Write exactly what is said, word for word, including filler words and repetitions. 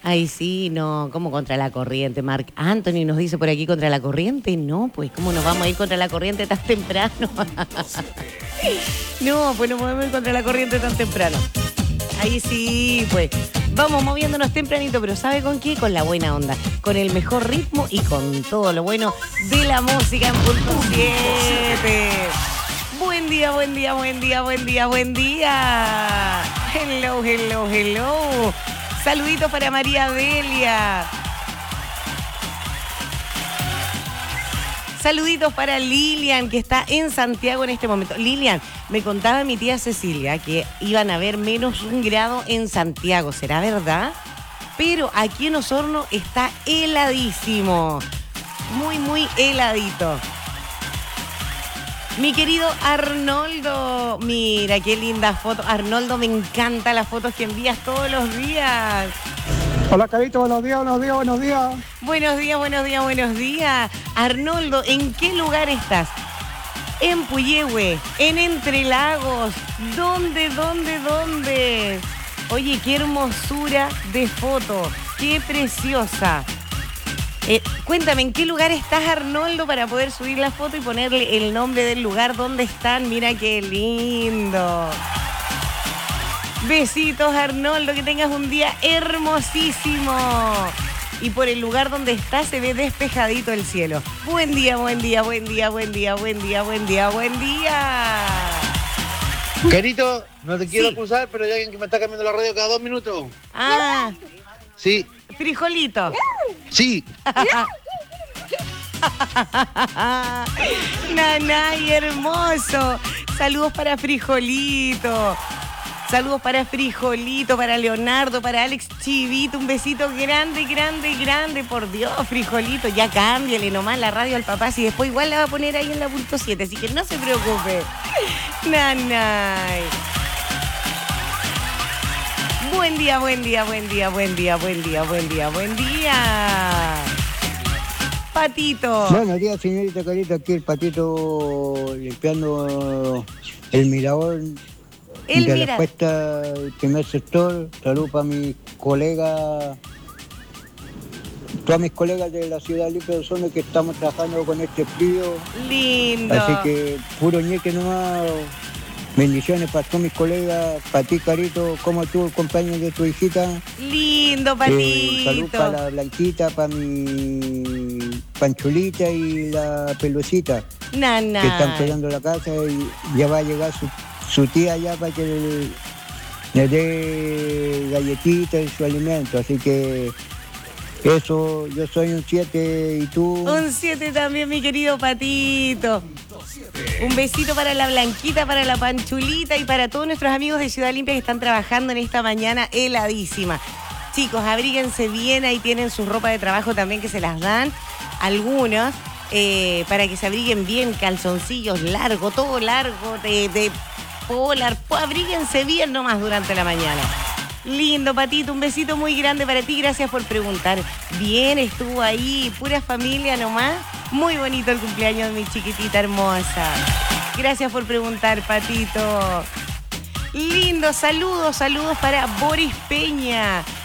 Ay, sí, no, ¿cómo contra la corriente? Marc Anthony nos dice por aquí contra la corriente. No, pues, ¿cómo nos vamos a ir contra la corriente tan temprano? No, pues no podemos ir contra la corriente tan temprano. Ahí sí, pues, vamos moviéndonos tempranito, pero ¿sabe con qué? Con la buena onda, con el mejor ritmo y con todo lo bueno de la música en punto siete. Buen día, buen día, buen día, buen día, buen día. Hello, hello, hello. Saluditos para María Delia. Saluditos para Lilian, que está en Santiago en este momento. Lilian, me contaba mi tía Cecilia que iban a haber menos un grado en Santiago. ¿Será verdad? Pero aquí en Osorno está heladísimo. Muy, muy heladito. Mi querido Arnoldo, mira qué linda foto. Arnoldo, me encantan las fotos que envías todos los días. Hola, Carito, buenos días, buenos días, buenos días. Buenos días, buenos días, buenos días. Arnoldo, ¿en qué lugar estás? En Puyehue, en Entre Lagos. ¿Dónde, dónde, dónde? Oye, qué hermosura de foto. Qué preciosa. Eh, cuéntame, ¿en qué lugar estás, Arnoldo, para poder subir la foto y ponerle el nombre del lugar donde están? Mira qué lindo. Besitos, Arnoldo, que tengas un día hermosísimo. Y por el lugar donde estás se ve despejadito el cielo. Buen día, buen día, buen día, buen día, buen día, buen día, buen día. Carito, no te quiero Sí. acusar, pero hay alguien que me está cambiando la radio cada dos minutos. Ah, Sí, frijolito. sí. Nanay, hermoso. Saludos para Frijolito. Saludos para Frijolito, para Leonardo, para Alex Chivito. Un besito grande, grande, grande. Por Dios, Frijolito, ya cámbiale nomás la radio al papá. Si después igual la va a poner ahí en la punto siete. Así que no se preocupe. Nanay. Buen día, buen día, buen día, buen día, buen día, buen día, buen día. Patito. Buenos días, señorita Carita. Aquí el Patito limpiando el mirador El de mira- la cuesta del primer sector. Salud para mis colegas, todas mis colegas de la ciudad libre de Osorno que estamos trabajando con este frío. Lindo. Así que puro ñeque nomás. Bendiciones para todos mis colegas, para ti, Carito, como tú, el cumpleaños de tu hijita. Lindo, Eh, Patito. salud para la Blanquita, para mi Panchulita y la Pelucita, Nana. que están cuidando la casa y ya va a llegar su, su tía ya para que le, le dé galletitas y su alimento. Así que eso, yo soy un siete y tú... Un siete también, mi querido Patito. Un besito para la Blanquita, para la Panchulita y para todos nuestros amigos de Ciudad Limpia que están trabajando en esta mañana heladísima. Chicos, abríguense bien, ahí tienen su ropa de trabajo también que se las dan, algunos, eh, para que se abriguen bien, calzoncillos largos, todo largo, de, de polar, pues abríguense bien nomás durante la mañana. Lindo, Patito, un besito muy grande para ti, gracias por preguntar. Bien, estuvo ahí, pura familia nomás. Muy bonito el cumpleaños de mi chiquitita hermosa. Gracias por preguntar, Patito. Lindo, saludos, saludos para Boris Peña.